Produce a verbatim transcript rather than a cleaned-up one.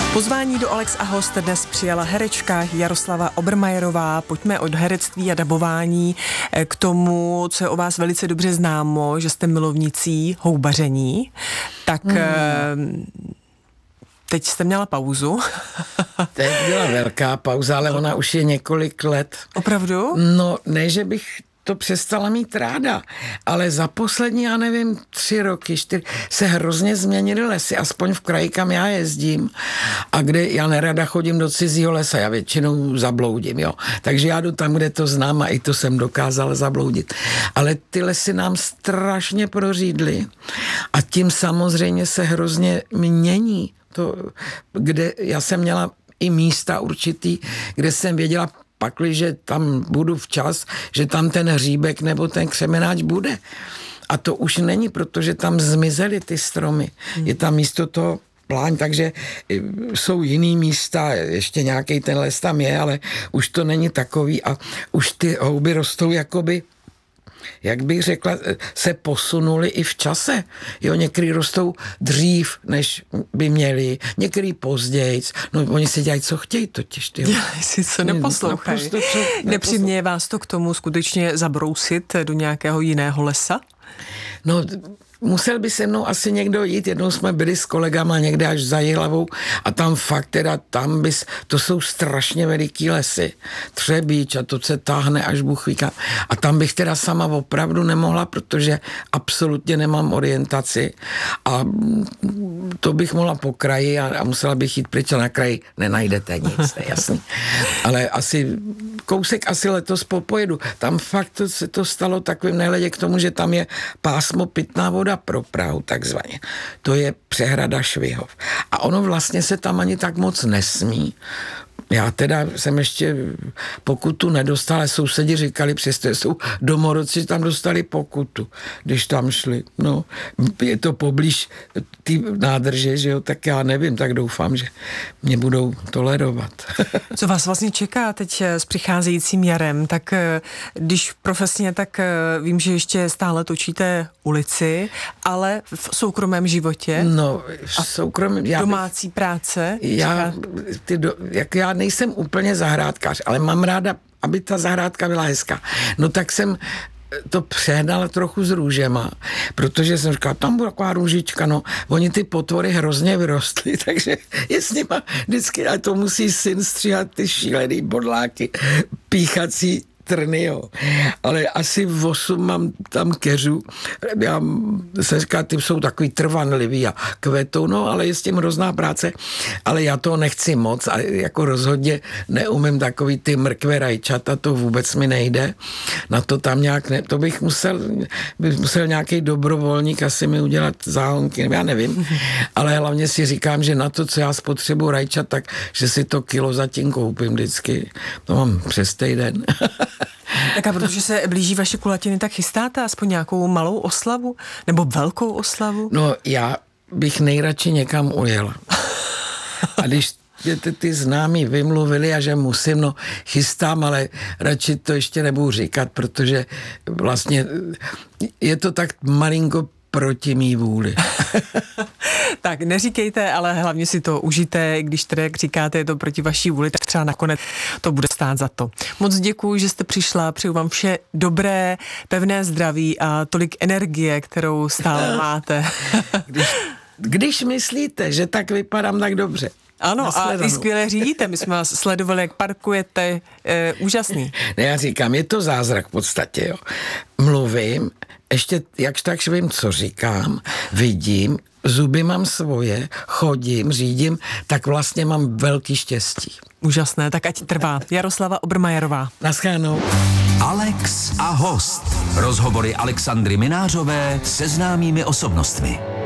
Pozvání do Alex a host dnes přijala herečka Jaroslava Obermajerová. Pojďme od herectví a dabování k tomu, co je o vás velice dobře známo, že jste milovnicí houbaření. Tak hmm. teď jste měla pauzu. Teď byla velká pauza, ale ona už je několik let. Opravdu? No, ne, že bych to přestala mít ráda, ale za poslední, já nevím, tři roky, čtyři, se hrozně změnily lesy, aspoň v kraji, kam já jezdím a kde já nerada chodím do cizího lesa, já většinou zabloudím, jo. Takže já jdu tam, kde to znám a i to jsem dokázala zabloudit. Ale ty lesy nám strašně prořídly a tím samozřejmě se hrozně mění to, kde já jsem měla i místa určitý, kde jsem věděla, pakliže tam budu včas, že tam ten hříbek nebo ten křemenáč bude. A to už není, protože tam zmizely ty stromy. Hmm. Je tam místo toho pláň, takže jsou jiný místa, ještě nějaký ten les tam je, ale už to není takový a už ty houby rostou jakoby, jak bych řekla, se posunuli i v čase. Jo, některý rostou dřív, než by měli, některý pozdějc. No, oni si dělají, co chtějí totiž. Ty si co neposlouchají. Nepřiměje vás to k tomu skutečně zabrousit do nějakého jiného lesa? No, musel by se mnou asi někdo jít, jednou jsme byli s kolegama někde až za Jihlavou a tam fakt teda, tam bys, to jsou strašně veliký lesy, Třebíč a to se táhne až Bůh ví kam. A tam bych teda sama opravdu nemohla, protože absolutně nemám orientaci a to bych mohla po kraji a, a musela bych jít pryč a na kraji nenajdete nic, to je jasný. Ale asi kousek asi letos popojedu. Tam fakt to, se to stalo takovým nehledě k tomu, že tam je pásmo pitná voda pro Prahu, takzvaně. To je přehrada Švihov. A ono vlastně se tam ani tak moc nesmí. Já teda jsem ještě pokutu nedostal, ale sousedi říkali, přestože jsou domorodci, tam dostali pokutu, když tam šli. No, je to poblíž ty nádrže, že jo, tak já nevím, tak doufám, že mě budou tolerovat. Co vás vlastně čeká teď s přicházejícím jarem? Tak když profesně, tak vím, že ještě stále točíte ulici, ale v soukromém životě? No, v soukromém... Já domácí bych, práce? Já, ty do, jak já nejsem úplně zahrádkář, ale mám ráda, aby ta zahrádka byla hezká. No tak jsem to přehnala trochu s růžema, protože jsem říkal, tam bude taková růžička, no, oni ty potvory hrozně vyrostly, takže je s nima vždycky, ale to musí syn stříhat ty šílený bodláky, píchací trny, jo. Ale asi v osm mám tam keřů. Já se říká, ty jsou takový trvanlivý a kvetou, no, ale je s tím hrozná práce. Ale já to nechci moc a jako rozhodně neumím takový ty mrkve rajčata, to vůbec mi nejde. Na to tam nějak ne, to bych musel, bych musel nějaký dobrovolník asi mi udělat záhonky, já nevím. Ale hlavně si říkám, že na to, co já spotřebuji rajčat, tak, že si to kilo zatím koupím vždycky. To mám přes týden. Tak a protože se blíží vaše kulatiny, tak chystáte aspoň nějakou malou oslavu? Nebo velkou oslavu? No já bych nejradši někam ujel. A když ty, ty známí vymluvili a že musím, no chystám, ale radši to ještě nebudu říkat, protože vlastně je to tak malinko proti mý vůli. Tak neříkejte, ale hlavně si to užijte, když tedy, jak říkáte, je to proti vaší vůli, tak třeba nakonec to bude stát za to. Moc děkuji, že jste přišla, přeju vám vše dobré, pevné zdraví a tolik energie, kterou stále máte. když, když myslíte, že tak vypadám tak dobře. Ano, a i skvěle řídíte, my jsme vás sledovali, jak parkujete, e, úžasný. Ne, já říkám, je to zázrak v podstatě, jo. Mluvím, ještě jakž takž vím, co říkám, vidím, zuby mám svoje, chodím, řídím, tak vlastně mám velký štěstí. Úžasné, tak ať trvá. Jaroslava Obermajerová. Naschledanou. Alex a host. Rozhovory Alexandry Minářové se známými osobnostmi.